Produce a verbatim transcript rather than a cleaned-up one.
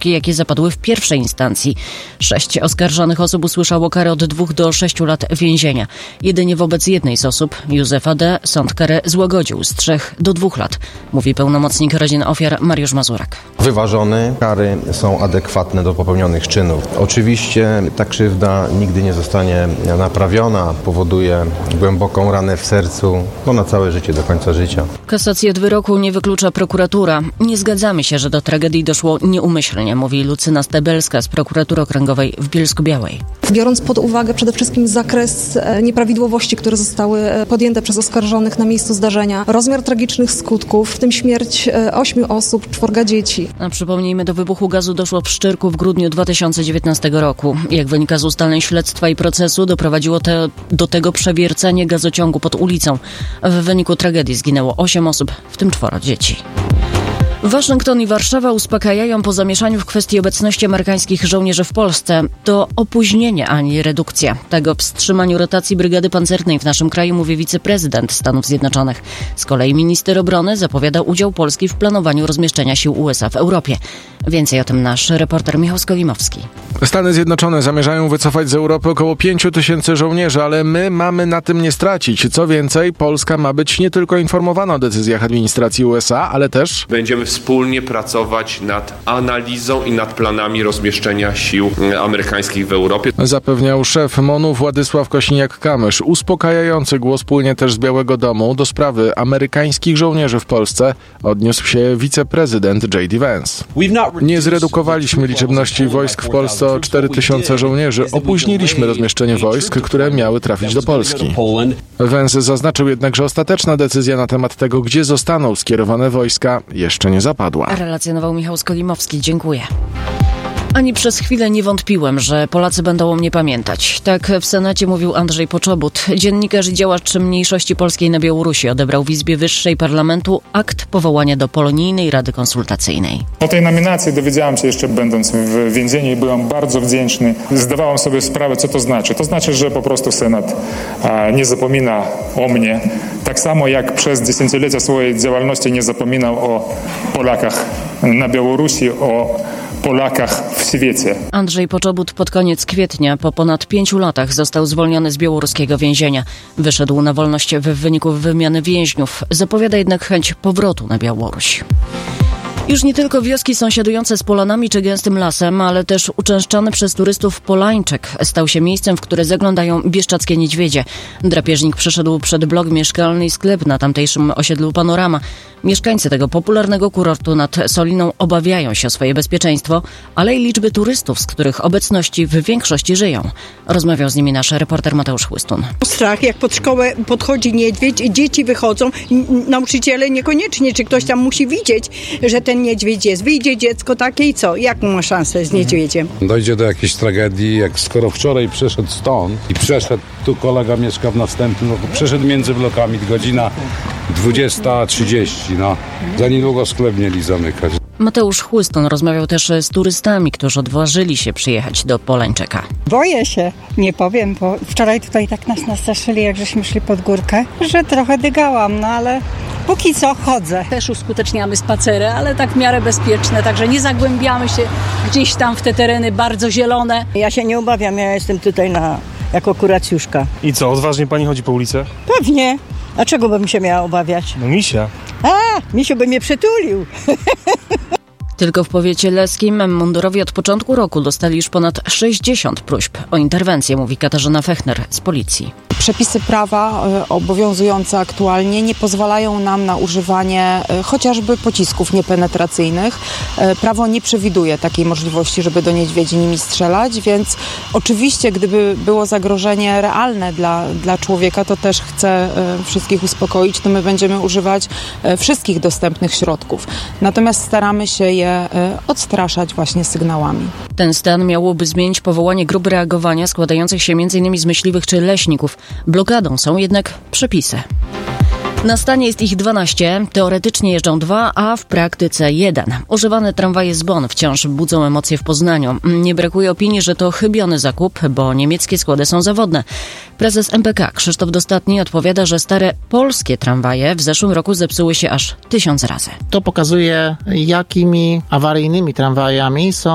wyroki, jakie zapadły w pierwszej instancji. Sześć oskarżonych osób usłyszało karę od dwóch do sześciu lat więzienia. Jedynie wobec jednej z osób, Józefa D., sąd karę złagodził z trzech do dwóch lat, mówi pełnomocnik rodzin ofiar Mariusz Mazurek. Wyważony, kary są adekwatne do popełnionych czynów. Oczywiście ta krzywda nigdy nie zostanie naprawiona, powoduje głęboką ranę w sercu, no na całe życie, do końca życia. Kasację wyroku nie wyklucza prokuratura. Nie zgadzamy się, że do tragedii doszło nieumyślnie, mówi Lucyna Stebelska z prokuratury okręgowej w Bielsku-Białej. Biorąc pod uwagę przede wszystkim zakres nieprawidłowości, które zostały podjęte przez oskarżonych na miejscu zdarzenia, rozmiar tragicznych skutków, w tym śmierć ośmiu osób, czworga dzieci. A przypomnijmy, do wybuchu gazu doszło w Szczyrku w grudniu dwa tysiące dziewiętnastego roku. Jak wynika z ustaleń śledztwa i procesu, doprowadziło te, do tego przewiercenie gazociągu pod ulicą. W wyniku tragedii zginęło osiem osób, w tym czworo dzieci. Waszyngton i Warszawa uspokajają po zamieszaniu w kwestii obecności amerykańskich żołnierzy w Polsce. To opóźnienie, a nie redukcja. Tak o wstrzymaniu rotacji brygady pancernej w naszym kraju mówi wiceprezydent Stanów Zjednoczonych. Z kolei minister obrony zapowiada udział Polski w planowaniu rozmieszczenia sił U S A w Europie. Więcej o tym nasz reporter Michał Skolimowski. Stany Zjednoczone zamierzają wycofać z Europy około pięciu tysięcy żołnierzy, ale my mamy na tym nie stracić. Co więcej, Polska ma być nie tylko informowana o decyzjach administracji U S A, ale też będziemy wspólnie pracować nad analizą i nad planami rozmieszczenia sił amerykańskich w Europie. Zapewniał szef MONU Władysław Kośniak-Kamysz. Uspokajający głos płynie też z Białego Domu. Do sprawy amerykańskich żołnierzy w Polsce odniósł się wiceprezydent J D Vance. Nie zredukowaliśmy liczebności wojsk w Polsce o cztery tysiące żołnierzy. Opóźniliśmy rozmieszczenie wojsk, które miały trafić do Polski. Vance zaznaczył jednak, że ostateczna decyzja na temat tego, gdzie zostaną skierowane wojska, jeszcze nie zapadła. Relacjonował Michał Skolimowski. Dziękuję. Ani przez chwilę nie wątpiłem, że Polacy będą o mnie pamiętać. Tak w Senacie mówił Andrzej Poczobut. Dziennikarz i działacz mniejszości polskiej na Białorusi odebrał w Izbie Wyższej Parlamentu akt powołania do Polonijnej Rady Konsultacyjnej. O tej nominacji dowiedziałam się jeszcze będąc w więzieniu i byłam bardzo wdzięczny. Zdawałam sobie sprawę, co to znaczy. To znaczy, że po prostu Senat a, nie zapomina o mnie. Tak samo jak przez dziesięciolecia swojej działalności nie zapominał o Polakach na Białorusi, o Polakach w świecie. Andrzej Poczobut pod koniec kwietnia po ponad pięciu latach został zwolniony z białoruskiego więzienia. Wyszedł na wolność w wyniku wymiany więźniów. Zapowiada jednak chęć powrotu na Białoruś. Już nie tylko wioski sąsiadujące z polanami czy gęstym lasem, ale też uczęszczany przez turystów Polańczyk stał się miejscem, w które zaglądają bieszczackie niedźwiedzie. Drapieżnik przyszedł przed blok mieszkalny i sklep na tamtejszym osiedlu Panorama. Mieszkańcy tego popularnego kurortu nad Soliną obawiają się o swoje bezpieczeństwo, ale i liczby turystów, z których obecności w większości żyją. Rozmawiał z nimi nasz reporter Mateusz Chłystun. Strach, jak pod szkołę podchodzi niedźwiedź, dzieci wychodzą, nauczyciele niekoniecznie, czy ktoś tam musi widzieć, że ten niedźwiedź jest. Wyjdzie dziecko takie i co? Jaką ma szansę z niedźwiedziem? Dojdzie do jakiejś tragedii, jak skoro wczoraj przeszedł stąd i przeszedł, tu kolega mieszka w następnym roku, przeszedł między blokami, godzina dwudziesta trzydzieści, no. Za niedługo sklep mieli zamykać. Mateusz Chłystun rozmawiał też z turystami, którzy odważyli się przyjechać do Polańczyka. Boję się, nie powiem, bo wczoraj tutaj tak nas nastraszyli, jak żeśmy szli pod górkę, że trochę dygałam, no ale póki co chodzę. Też uskuteczniamy spacery, ale tak w miarę bezpieczne, także nie zagłębiamy się gdzieś tam w te tereny bardzo zielone. Ja się nie obawiam, ja jestem tutaj na, jako kuracjuszka. I co, odważnie pani chodzi po ulicy? Pewnie. A czego bym się miała obawiać? No misia. A, misiu by mnie przytulił. Tylko w powiecie leskim mundurowi od początku roku dostali już ponad sześćdziesiąt próśb o interwencję, mówi Katarzyna Fechner z policji. Przepisy prawa obowiązujące aktualnie nie pozwalają nam na używanie chociażby pocisków niepenetracyjnych. Prawo nie przewiduje takiej możliwości, żeby do niedźwiedzi nimi strzelać, więc oczywiście gdyby było zagrożenie realne dla, dla człowieka, to też chcę wszystkich uspokoić, to my będziemy używać wszystkich dostępnych środków. Natomiast staramy się je odstraszać właśnie sygnałami. Ten stan miałoby zmienić powołanie grup reagowania składających się m.in. z myśliwych czy leśników. Blokadą są jednak przepisy. Na stanie jest ich dwanaście, teoretycznie jeżdżą dwa, a w praktyce jeden. Używane tramwaje z Bonn wciąż budzą emocje w Poznaniu. Nie brakuje opinii, że to chybiony zakup, bo niemieckie składy są zawodne. Prezes M P K Krzysztof Dostatni odpowiada, że stare polskie tramwaje w zeszłym roku zepsuły się aż tysiąc razy. To pokazuje, jakimi awaryjnymi tramwajami są